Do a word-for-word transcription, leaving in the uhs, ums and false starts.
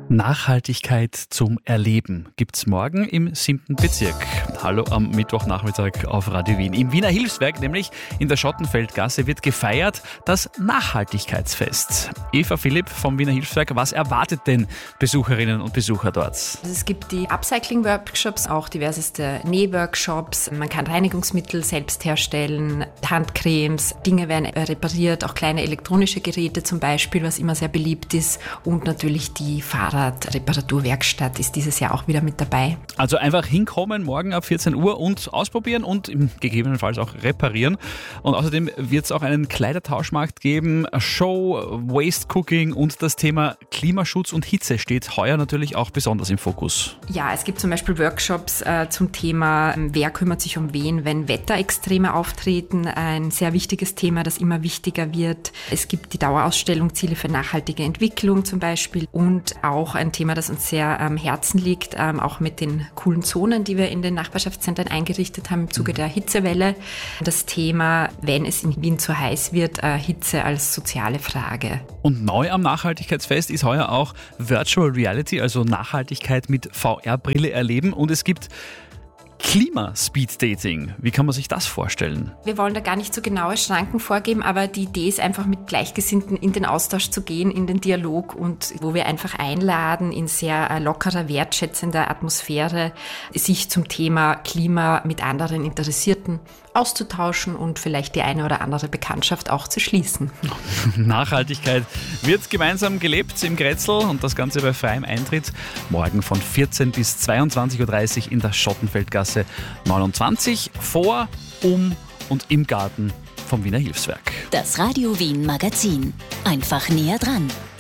Nachhaltigkeit zum Erleben gibt's morgen im siebten Bezirk. Hallo am Mittwochnachmittag auf Radio Wien. Im Wiener Hilfswerk, nämlich in der Schottenfeldgasse, wird gefeiert das Nachhaltigkeitsfest. Eva Philipp vom Wiener Hilfswerk, was erwartet denn Besucherinnen und Besucher dort? Also es gibt die Upcycling-Workshops, auch diverseste Nähworkshops. Man kann Reinigungsmittel selbst herstellen, Handcremes, Dinge werden repariert, auch kleine elektronische Geräte zum Beispiel, was immer sehr beliebt ist. Und natürlich die Fahrradreparaturwerkstatt ist dieses Jahr auch wieder mit dabei. Also einfach hinkommen, morgen ab vierzehn Uhr und ausprobieren und gegebenenfalls auch reparieren. Und außerdem wird es auch einen Kleidertauschmarkt geben, Show, Waste Cooking und das Thema Klimaschutz und Hitze steht heuer natürlich auch besonders im Fokus. Ja, es gibt zum Beispiel Workshops äh, zum Thema, wer kümmert sich um wen, wenn Wetterextreme auftreten. Ein sehr wichtiges Thema, das immer wichtiger wird. Es gibt die Dauerausstellung Ziele für nachhaltige Entwicklung zum Beispiel und auch ein Thema, das uns sehr am Herzen liegt, ähm, auch mit den coolen Zonen, die wir in den Nachbarschaftszentren eingerichtet haben im Zuge der Hitzewelle. Das Thema, wenn es in Wien zu heiß wird, äh, Hitze als soziale Frage. Und neu am Nachhaltigkeitsfest ist heuer auch Virtual Reality, also Nachhaltigkeit mit V R-Brille erleben. Und es gibt Klima-Speed-Dating. Wie kann man sich das vorstellen? Wir wollen da gar nicht so genaue Schranken vorgeben, aber die Idee ist einfach, mit Gleichgesinnten in den Austausch zu gehen, in den Dialog und wo wir einfach einladen, in sehr lockerer, wertschätzender Atmosphäre, sich zum Thema Klima mit anderen Interessierten auszutauschen und vielleicht die eine oder andere Bekanntschaft auch zu schließen. Nachhaltigkeit wird gemeinsam gelebt im Grätzl und das Ganze bei freiem Eintritt. Morgen von vierzehn bis zweiundzwanzig Uhr dreißig in der Schottenfeldgasse neunundzwanzig vor, um und im Garten vom Wiener Hilfswerk. Das Radio Wien Magazin. Einfach näher dran.